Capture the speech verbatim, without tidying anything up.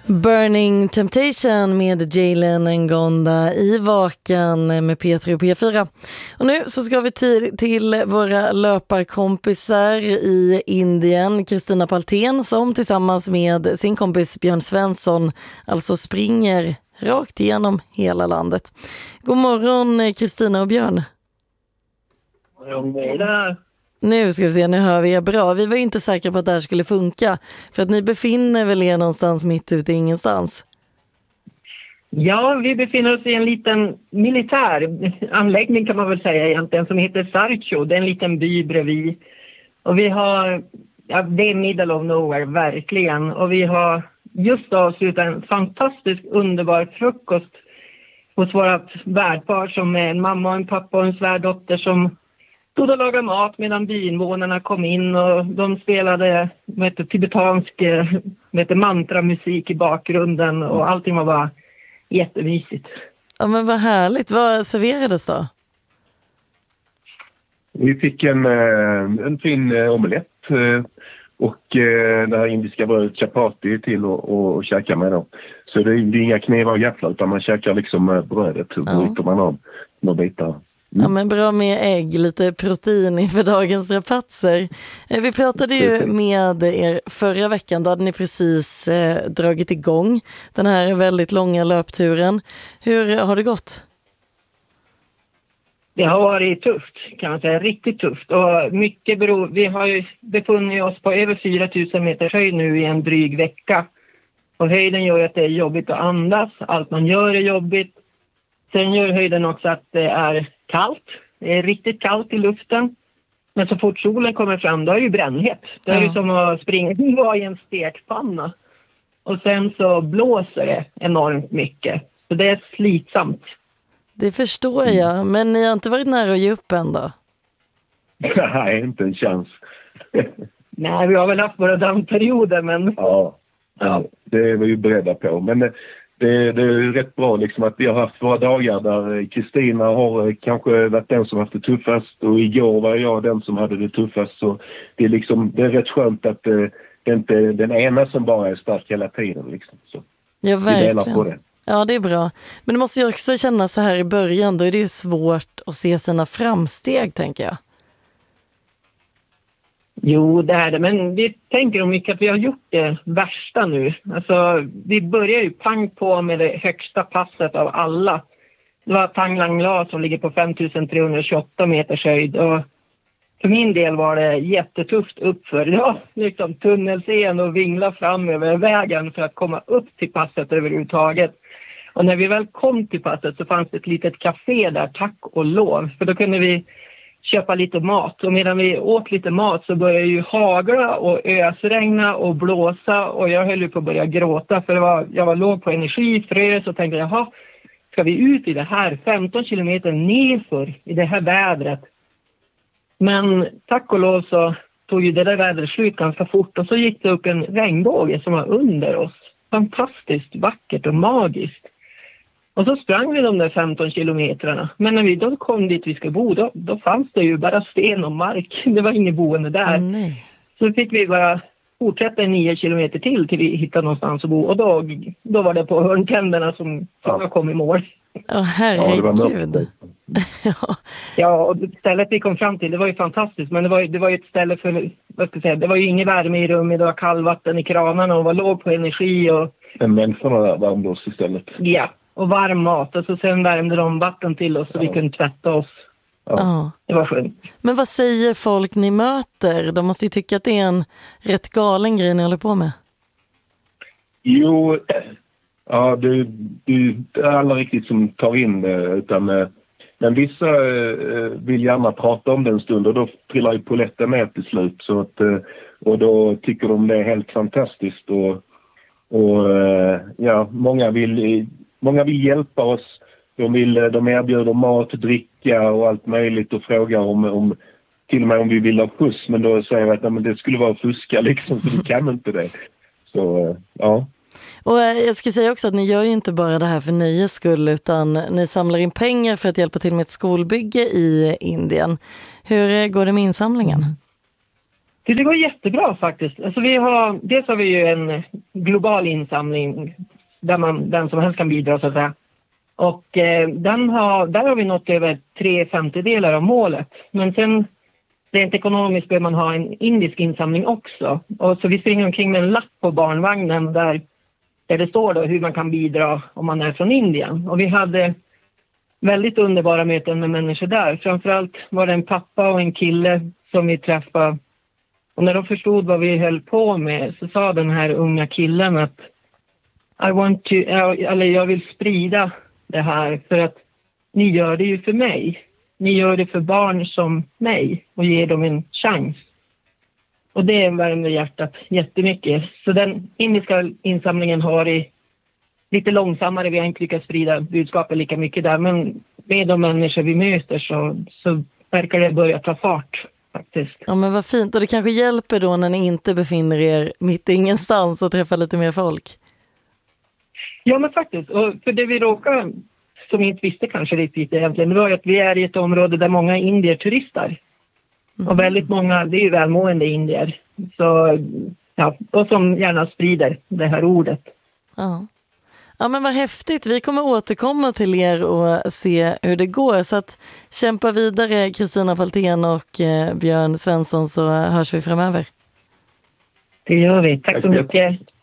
Burning Temptation med Jalen Ngonda i Vaken med P tre och P fyra. Och nu så ska vi till, till våra löparkompisar i Indien. Kristina Paltén som tillsammans med sin kompis Björn Svensson alltså springer rakt igenom hela landet. God morgon Kristina och Björn. Hej. Nu ska vi se, nu hör vi er bra. Vi var ju inte säkra på att det här skulle funka. För att ni befinner väl er någonstans mitt ute i ingenstans? Ja, vi befinner oss i en liten militär anläggning kan man väl säga egentligen som heter Sarcho. Det är en liten by bredvid. Och vi har, ja, det är middle of nowhere verkligen. Och vi har just avslutat en fantastisk underbar frukost hos våra värdpar som är en mamma och en pappa och en svärdotter som stod och lagade mat medan byinvånarna kom in och de spelade med tibetansk med mantramusik i bakgrunden och allting var bara jättemysigt. Ja men vad härligt. Vad serverades då? Vi fick en, en fin omelett och det här indiska brödet chapati till och, och, och käka med då. Så det är, det är inga knivar och gafflar utan man käkar liksom brödet och bryter man av några bitar. Mm. Ja men bra med ägg, lite protein inför dagens rapatser. Vi pratade ju med er förra veckan, då hade ni precis eh, dragit igång den här väldigt långa löpturen. Hur har det gått? Det har varit tufft kan man säga, riktigt tufft och mycket beror, vi har ju befunnit oss på över fyra tusen meters höjd nu i en dryg vecka. Och höjden gör att det är jobbigt att andas, allt man gör är jobbigt. Sen gör höjden också att det är kallt. Det är riktigt kallt i luften. Men så fort solen kommer fram då är det ju brännhet. Det är ju som att springa i en stekpanna. Och sen så blåser det enormt mycket. Så det är slitsamt. Det förstår jag. Men ni har inte varit nära att ge upp än då? Nej, inte en chans. Nej, vi har väl haft våra dammperioder men... Ja, ja, det är vi ju beredda på. Men... Det, det är rätt bra liksom att vi har haft våra dagar där Kristina har kanske varit den som haft det tuffast och igår var jag den som hade det tuffast. Så det är, liksom, det är rätt skönt att det, det är inte den ena som bara är stark hela tiden. Liksom. Så ja, verkligen. Vi delar på det. Ja, det är bra. Men det måste ju också kännas så här i början. Då är det ju svårt att se sina framsteg, tänker jag. Jo, det är det. Men vi tänker om mycket att vi har gjort det värsta nu. Alltså, vi börjar ju pang på med det högsta passet av alla. Det var Thang Lang La som ligger på fem tusen trehundratjugoåtta meters höjd. Och för min del var det jättetufft uppför. Det var liksom tunnelsen och vingla fram över vägen för att komma upp till passet överhuvudtaget. Och när vi väl kom till passet så fanns det ett litet café där, tack och lov. För då kunde vi köpa lite mat och medan vi åt lite mat så började ju hagla och ösregna och blåsa och jag höll ju på att börja gråta för det var, jag var låg på energi, frös och tänkte jaha, ska vi ut i det här femton kilometer nerför i det här vädret? Men tack och lov så tog ju det där vädret slut ganska fort och så gick det upp en regnbåge som var under oss. Fantastiskt vackert och magiskt. Och så sprang vi de där femton kilometrarna. Men när vi då kom dit vi ska bo, då, då fanns det ju bara sten och mark. Det var inget boende där. Oh, nej. Så fick vi bara fortsätta nio kilometer till till vi hittade någonstans att bo. Och då, då var det på hörntänderna som ja. kom i mål. Åh, oh, herregud. Ja, ja, och stället vi kom fram till, det var ju fantastiskt. Men det var, det var ju ett ställe för, vad ska jag säga, det var ju ingen värme i rummet. Det var kallvatten i kranarna och var låg på energi. Och... Men människorna där värmde oss istället. Ja. Och varm mat och så sen värmde de vatten till oss så ja. vi kunde tvätta oss. Ja. Ja. Det var skönt. Men vad säger folk ni möter? De måste ju tycka att det är en rätt galen grej ni håller på med. Jo, ja, det, det är alla riktigt som tar in det. Utan, men vissa vill gärna prata om det en stund och då trillar ju poletten ner till slut. Så att, och då tycker de det är helt fantastiskt. Och, och ja, många vill... Många vill hjälpa oss. De, vill, de erbjuder mat, dricka och allt möjligt och frågar om, om till och med om vi vill ha skjuts. Men då säger vi att nej, men det skulle vara att fuska liksom, så vi kan inte det. Så, ja. Och jag ska säga också att ni gör ju inte bara det här för nöjes skull utan ni samlar in pengar för att hjälpa till med ett skolbygge i Indien. Hur går det med insamlingen? Det går jättebra faktiskt. Alltså vi har, dels har vi ju en global insamling där man, den som helst kan bidra så att säga. Och eh, den har, där har vi nått över tre femtedelar av målet. Men sen rent ekonomiskt behöver man ha en indisk insamling också. Och så vi springer omkring med en lapp på barnvagnen där, där det står då hur man kan bidra om man är från Indien. Och vi hade väldigt underbara möten med människor där. Framförallt var det en pappa och en kille som vi träffade. Och när de förstod vad vi höll på med så sa den här unga killen att I want to, eller jag vill sprida det här för att ni gör det ju för mig. Ni gör det för barn som mig och ger dem en chans. Och det värmer hjärtat jättemycket. Så den indiska insamlingen har i lite långsammare, vi har inte lyckats sprida budskapet lika mycket där. Men med de människor vi möter så, så verkar det börja ta fart faktiskt. Ja men vad fint, och det kanske hjälper då när ni inte befinner er mitt ingenstans och träffar lite mer folk. Ja men faktiskt, och för det vi råkar, som vi inte visste kanske riktigt egentligen, det var ju att vi är i ett område där många indier turistar. Mm. Och väldigt många, det är ju välmående indier. Så, ja, och som gärna sprider det här ordet. Ja. Ja men vad häftigt, vi kommer återkomma till er och se hur det går. Så att kämpa vidare Kristina Faltén och eh, Björn Svensson, så hörs vi framöver. Det gör vi, tack så mycket.